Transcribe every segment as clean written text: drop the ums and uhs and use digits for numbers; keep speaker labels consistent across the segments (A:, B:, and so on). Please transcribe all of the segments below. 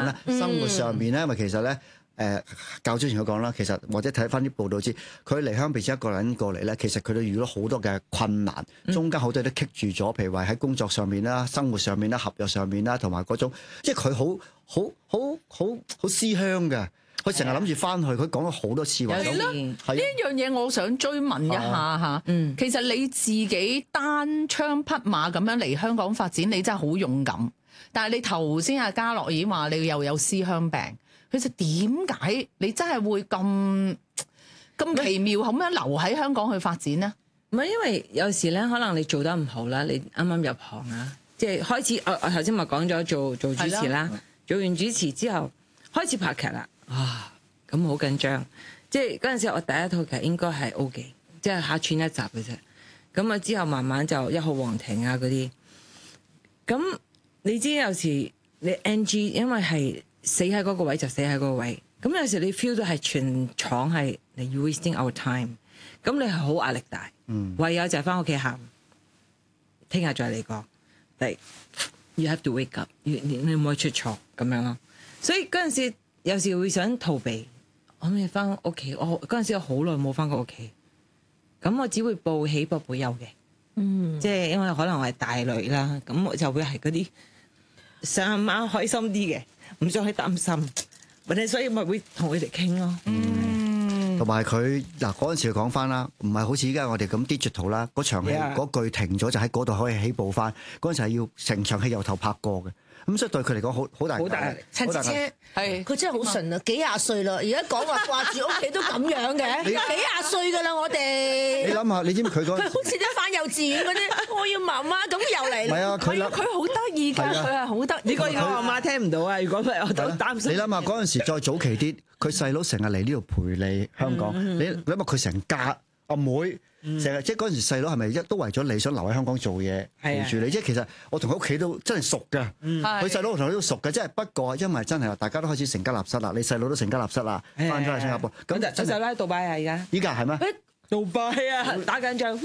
A: 啦，生活上面咧，因為其實咧。較之前佢講啦，其實或者睇翻啲報道知，佢離鄉別井一個人過嚟咧，其實佢都遇到好多嘅困難，中間好多都棘住咗，譬如話喺工作上面啦、生活上面啦、合約上面啦，同埋嗰種，即係佢好思鄉嘅，佢成日諗住翻去，佢講咗好多次話。
B: 係咯，呢樣嘢我想追問一下嚇。其實你自己單槍匹馬咁樣嚟香港發展，你真係好勇敢。但係你頭先阿嘉樂已經話你又有思鄉病。其實點解你真係會咁奇妙咁樣留喺香港去發展呢？
C: 唔係因為有時咧，可能你做得唔好啦，你啱啱入行啊，即係開始我頭先咪講咗做主持啦，做完主持之後開始拍劇啦，咁好緊張，即係嗰陣時我第一套劇應該係 O 記，即係客串一集嘅啫，咁啊之後慢慢就一號皇庭啊嗰啲，咁你知有時你 NG 因為係。死喺嗰個位就死喺嗰個位，咁有時你 feel 到係全廠係你 wasting our time， 咁你係好壓力大，唯有就係翻屋企喊，聽日再嚟過，嚟 you have to wake up， 你唔可以出錯咁樣咯。所以嗰陣時有時會想逃避，可唔可以翻屋企？我嗰陣時我好耐冇翻過屋企，咁我只會報喜不報憂嘅，即係因為可能我係大女啦，咁我就會係嗰啲想阿媽開心啲嘅。唔想去擔心，或者所以咪會同佢哋傾咯。
A: 同埋佢嗱嗰陣時講翻啦，唔係好似依家我哋咁 digital 啦，嗰場戲嗰句停咗就喺嗰度可以起步翻。嗰陣時係要成場戲由頭拍過嘅，咁所以對佢嚟講好大壓力。
D: 陳姐姐係佢真係好純啊，幾廿歲啦，而家講話掛住屋企都咁樣嘅，幾廿歲㗎啦我哋。
A: 你諗下，你知唔知佢嗰？
D: 佢好似啲返幼稚園嗰啲，我要媽媽咁又嚟。
A: 唔係啊，佢
B: 好得意㗎，佢係好得意。
C: 呢個我阿媽聽唔到啊！如果佢我都擔心。
A: 你諗下嗰陣時再早期啲，佢細佬成日嚟呢度陪你香港，你諗下佢成家阿妹。成日即係嗰陣時細佬係咪都為咗你想留喺香港做嘢陪住你？即係其實我同佢屋企都真係熟㗎，佢細佬同佢都熟嘅。即係不過因為真係大家都開始成家立室啦，你細佬都成家立室啦，翻咗去新加坡。咁就
C: 細佬喺杜拜啊，而家
A: 依家係咩？
C: 杜拜啊，打緊仗。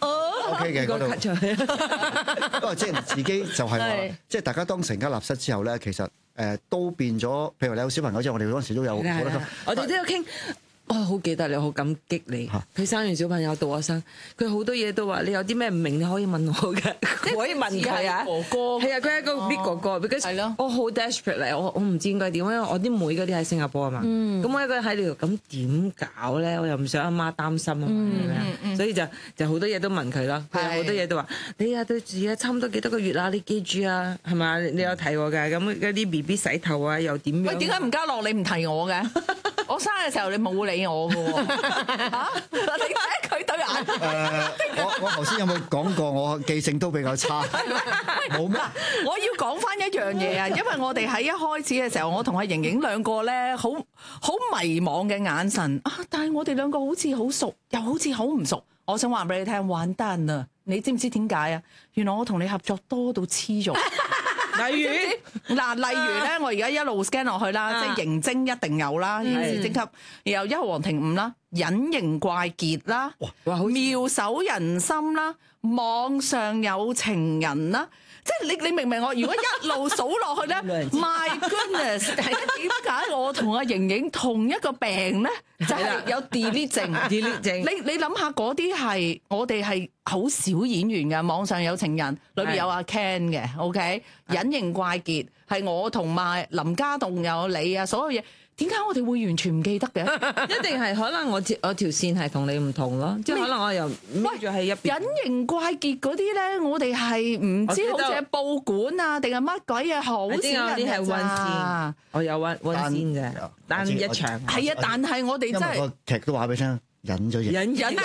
A: OK 嘅嗰度。不過即係自己就係話，即係大家當成家立室之後咧，其實都變咗。譬如你有小朋友之後，我哋嗰陣時都有好多。
C: 我哋都有傾。我好記得你，好感激你。佢生完小朋友到我生，佢好多嘢都話你有啲咩唔明，你可以問我嘅，可以問佢啊。哥哥係啊，佢係一個 big 哥哥。係咯，我好 desperate 嚟，我唔知應該點，因為我啲妹嗰啲喺新加坡啊嘛。咁我一個人喺呢度，咁點搞咧？我又唔想阿媽擔心啊嘛，所以就好多嘢都問佢啦。佢有好多嘢都話你啊，對住啊，差唔多幾多個月啦？你記住啊，係咪？你有提我㗎？咁嗰啲 BB 洗頭啊，又點樣？
B: 喂，點解唔加落你唔提我嘅？我生嘅時候你冇理我嘅喎，你睇佢對眼。
A: 我頭先有冇講過我記性都比較差？冇咩？
B: 我要講翻一樣嘢啊，因為我哋喺一開始嘅時候，我同阿盈盈兩個咧，好迷茫嘅眼神啊！但係我哋兩個好似好熟，又好似好唔熟。我想話俾你聽，玩單啦！你知唔知點解啊？原來我同你合作多到黐咗。例如咧，我而家一路 scan 落去啦，即係刑偵一定有啦，刑事偵緝，然後一號皇庭5啦，隱形怪傑啦，妙手仁心啦，網上有情人啦，即係你明唔明我？如果一路數落去咧，My goodness，係點解我同阿盈盈同一個病咧？就係有 delete 症。你諗下嗰啲係我哋係好少演員嘅，網上有情人裏邊有阿 Ken 嘅 ，OK， 隱形怪傑係我同埋林家棟有你啊，所有嘢。點解我哋會完全唔記得嘅？
C: 一定係可能我條線係同你唔同咯，即係可能我又孭住喺一邊。
B: 隱形怪傑嗰啲咧，我哋係唔知好似係報館啊定係乜鬼啊，好少人㗎咋。
C: 我有溫線啫，單一場。
B: 係啊，但係我哋真係
A: 個劇都話俾你聽，忍咗嘢。
B: 忍。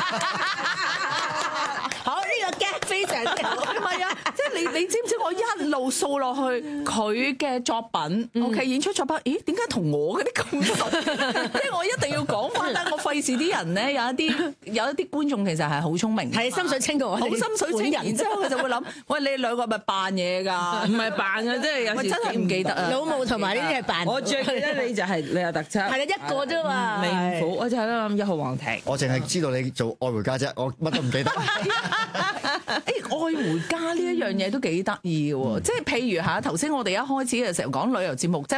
D: 好，呢個 get 非常之好。
B: 唔係啊，即係你知唔知我一路掃落去佢嘅作品，OK 演出作品，咦？點解同我嗰啲咁熟？即係我一定要講翻，但我費事啲人咧有一啲觀眾其實係好聰明，
D: 係心水清嘅，
B: 好心水清。然之後佢就會諗：喂，你兩個係咪扮嘢㗎？
C: 唔係扮嘅，即係有時
B: 真係唔記得啊！
D: 老母同埋呢啲係扮。
C: 我最記得你就係你有特輯，
D: 係啦，一個啫嘛。
C: 名府，我就喺度諗一號皇庭。
A: 我淨係知道你做愛回家啫，我乜都唔記得。
B: 愛回家呢一樣嘢都幾得意嘅喎，即係譬如嚇頭先我哋一開始嘅時候講旅遊節目，即係